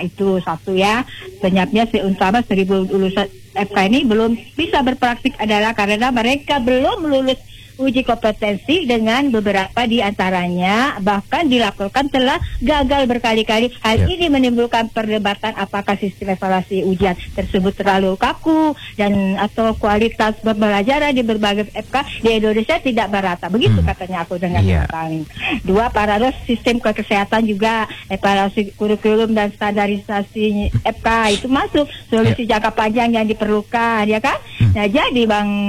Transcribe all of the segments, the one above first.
itu satu ya. Penyebabnya seumpama 1.000 lulusan FK ini belum bisa berpraktik adalah karena mereka belum lulus uji kompetensi, dengan beberapa di antaranya bahkan dilakukan telah gagal berkali-kali. Hal ini menimbulkan perdebatan apakah sistem evaluasi ujian tersebut terlalu kaku dan atau kualitas pembelajaran di berbagai FK di Indonesia tidak merata. Begitu katanya aku dengar. Dua, paradoks sistem kesehatan juga evaluasi kurikulum dan standarisasi FK itu masuk solusi jangka panjang yang diperlukan, ya kan? Nah, jadi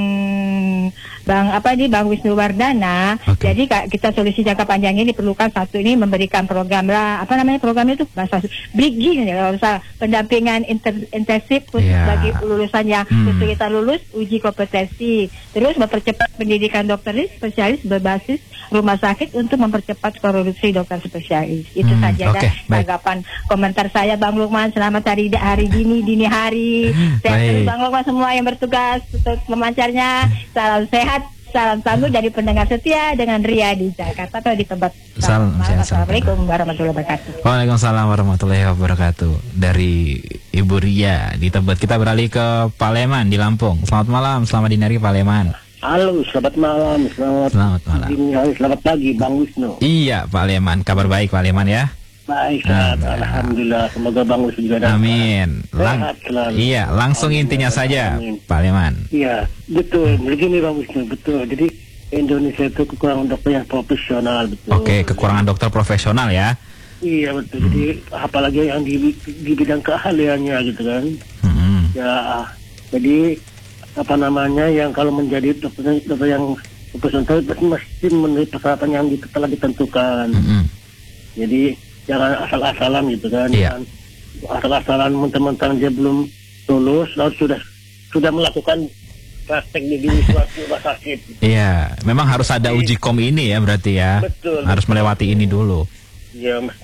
Bang Wisnu Wardana. Jadi kita solusi jangka panjang ini diperlukan satu, ini memberikan program lah, program itu bahasa bridging ya, kalau salah, pendampingan intensif khusus bagi lulusan yang kesulitan lulus uji kompetensi. Terus mempercepat pendidikan dokter spesialis berbasis rumah sakit untuk mempercepat produksi dokter spesialis. Itu saja tanggapan komentar saya, Bang Lukman. Selamat hari dini hari. Sehat terus Bang Lukman, semua yang bertugas untuk memancarnya. Salam sehat, salam tangguh dari pendengar setia dengan Ria di Jakarta atau di tempat. Assalamualaikum warahmatullahi wabarakatuh. Waalaikumsalam warahmatullahi wabarakatuh. Dari Ibu Ria di Tebet, kita beralih ke Paleman di Lampung. Selamat malam, selamat dini hari Paleman. Halo, selamat malam. Selamat malam. Selamat pagi, Bang Wisnu. Iya, Pak Leman. Kabar baik, Pak Leman ya? Baik, alhamdulillah. Semoga Bang Wisnu juga dapat. Amin. Iya, langsung intinya saja, Pak Leman. Iya, betul. Begini Bang Wisnu, betul. Jadi Indonesia itu kekurangan dokter yang profesional, betul. Oke, kekurangan dokter profesional ya? Iya, betul. Jadi apalagi yang di bidang keahliannya gitu kan. Ya, jadi yang kalau menjadi dokter yang profesional mesti memenuhi persyaratan yang telah ditentukan. Jadi jangan asal-asalan gitu kan. Asal-asalan mentang-mentang dia belum lulus lalu sudah melakukan praktek di suatu rumah sakit. Iya, memang harus ada uji kom ini ya berarti ya. Betul. Harus melewati ini dulu. Ya, mesti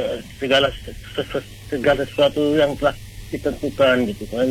segala sesuatu yang telah ditentukan gitu kan.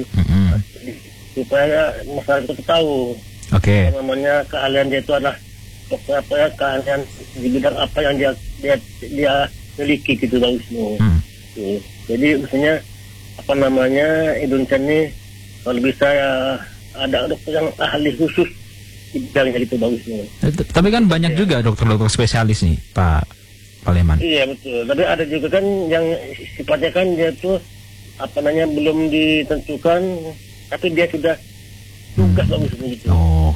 Supaya masyarakat itu tahu namanya keahlian dia itu adalah keahlian di bidang apa yang dia miliki gitu Bang Wisnu. Jadi maksudnya Indonesia ini kalau bisa ya ada dokter yang ahli khusus di bidangnya gitu Bang Wisnu. Tapi kan banyak juga dokter-dokter spesialis nih Pak Leman. Iya betul. Tapi ada juga kan yang sifatnya kan dia tuh belum ditentukan, tapi dia sudah tugas Bang Wisnu gitu.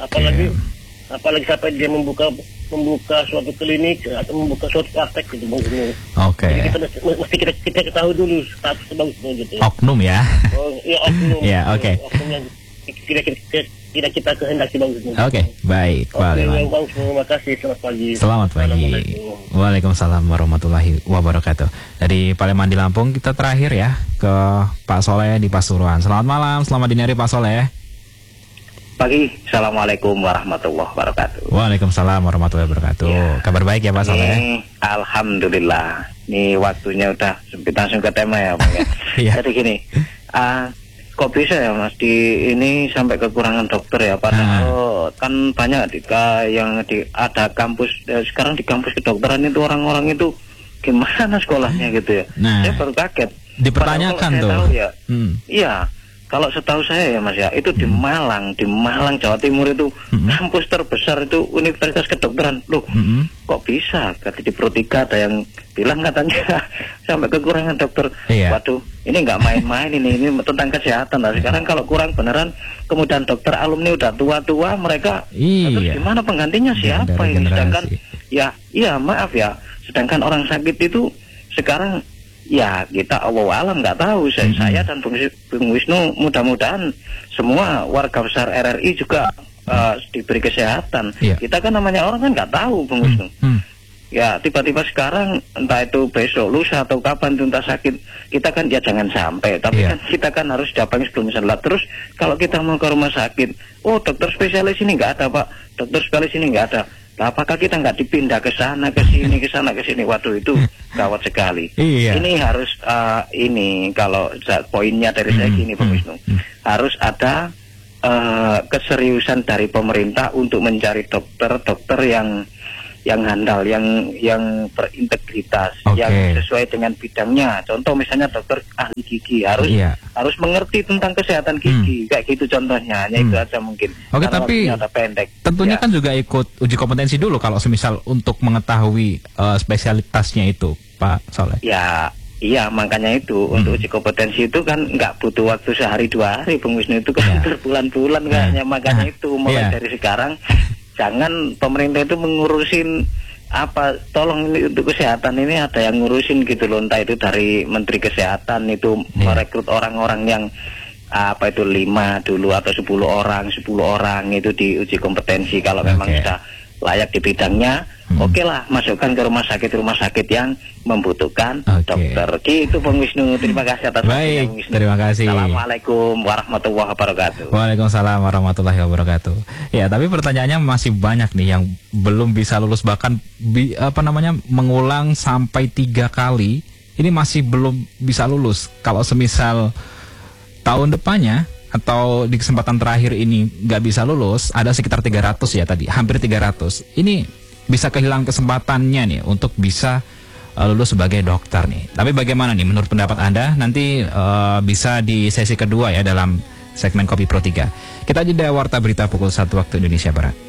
Apalagi sampai dia membuka suatu klinik atau membuka suatu praktek gitu Bang Wisnu. Jadi kita mesti kita ketahui dulu status Bang Wisnu gitu. Oknum ya. Oknum. Ya, Oknum yang tidak kita kehendaki Bang Wisnu. Baik Pak Leman. Terima kasih, selamat pagi. Selamat pagi. Waalaikumsalam warahmatullahi wabarakatuh. Dari Paleman di Lampung kita terakhir ya ke Pak Soleh di Pasuruan. Selamat malam, selamat dini hari Pak Soleh. Pagi, assalamualaikum warahmatullahi wabarakatuh. Waalaikumsalam warahmatullahi wabarakatuh. Kabar baik ya Pak Soleh? Alhamdulillah. Ini waktunya udah sempit, langsung ke tema ya Bang ya. Jadi gini, kok bisa ya Mas ini sampai kekurangan dokter ya? Padahal kan banyak ada kampus sekarang di kampus kedokteran itu orang-orang itu gimana sekolahnya gitu ya? Saya baru kaget. Dipertanyakan tuh. Iya. Kalau setahu saya ya Mas ya, itu di Malang Jawa Timur itu kampus terbesar itu Universitas Kedokteran. Loh, kok bisa? Kata di Pro 3 ada yang bilang katanya sampai kekurangan dokter. Waduh, ini nggak main-main ini tentang kesehatan. Nah, sekarang kalau kurang beneran, kemudian dokter alumni udah tua-tua mereka, terus gimana penggantinya siapa ini? Sedangkan maaf ya, sedangkan orang sakit itu sekarang ya kita Allah alam nggak tahu. Saya dan Bung Wisnu mudah-mudahan semua warga besar RRI juga diberi kesehatan. Kita kan namanya orang kan nggak tahu Bung Wisnu. Ya tiba-tiba sekarang entah itu besok lusa atau kapan tuntas sakit, kita kan ya jangan sampai. Tapi kan kita kan harus dapangi sebelum salat. Terus kalau kita mau ke rumah sakit, dokter spesialis ini nggak ada Pak, dokter spesialis ini nggak ada. Nah, apakah kita nggak dipindah ke sana ke sini ke sana ke sini? Waduh, itu gawat sekali. Ini harus ini kalau poinnya dari saya gini Pak Wisnu, harus ada keseriusan dari pemerintah untuk mencari dokter yang handal, yang berintegritas, Oke. yang sesuai dengan bidangnya. Contoh misalnya dokter ahli gigi harus mengerti tentang kesehatan gigi, kayak gitu contohnya. Hanya itu aja mungkin. Oke, Karena tapi waktunya pendek. tentunya kan juga ikut uji kompetensi dulu kalau semisal untuk mengetahui spesialitasnya itu, Pak Soleh. Ya, iya, makanya itu untuk uji kompetensi itu kan nggak butuh waktu sehari 2 hari, Bung Wisnu, itu kan berbulan-bulan kayaknya. Makanya itu mulai dari sekarang jangan pemerintah itu mengurusin tolong ini untuk kesehatan ini ada yang ngurusin gitu loh, entah itu dari Menteri Kesehatan itu merekrut orang-orang yang 5 dulu atau 10 orang itu diuji kompetensi. Kalau memang sudah layak di bidangnya, oke lah, masukkan ke rumah sakit yang membutuhkan dokter. Gitu, Bung Wisnu. Terima kasih atas waktunya, Bung Wisnu. Terima kasih. Assalamualaikum warahmatullahi wabarakatuh. Waalaikumsalam warahmatullahi wabarakatuh. Ya, tapi pertanyaannya masih banyak nih yang belum bisa lulus, bahkan mengulang sampai 3 kali. Ini masih belum bisa lulus. Kalau semisal tahun depannya atau di kesempatan terakhir ini nggak bisa lulus, ada sekitar 300 ya tadi, hampir 300. Ini bisa kehilangan kesempatannya nih untuk bisa lulus sebagai dokter nih. Tapi bagaimana nih menurut pendapat Anda? Nanti bisa di sesi kedua ya dalam segmen Kopi Pro 3. Kita jeda warta berita pukul 1 waktu Indonesia Barat.